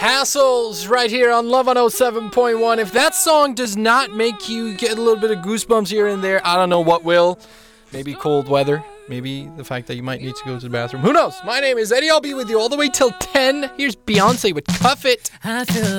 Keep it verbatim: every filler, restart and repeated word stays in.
Hassles right here on Love one oh seven point one. If that song does not make you get a little bit of goosebumps here and there, I don't know what will. Maybe cold weather. Maybe the fact that you might need to go to the bathroom. Who knows? My name is Eddie. I'll be with you all the way till ten. Here's Beyonce with Cuff It. I feel